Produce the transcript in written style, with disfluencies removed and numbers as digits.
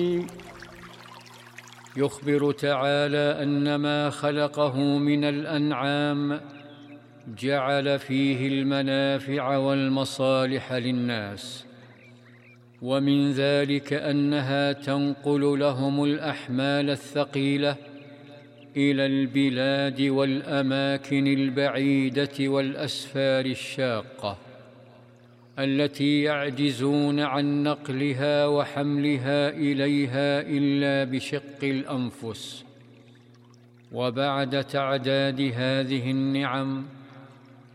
يخبر تعالى أن ما خلقه من الأنعام جعل فيه المنافع والمصالح للناس، ومن ذلك أنها تنقل لهم الأحمال الثقيلة إلى البلاد والأماكن البعيدة والأسفار الشاقة التي يعجزون عن نقلها وحملها إليها إلا بشق الأنفس. وبعد تعداد هذه النعم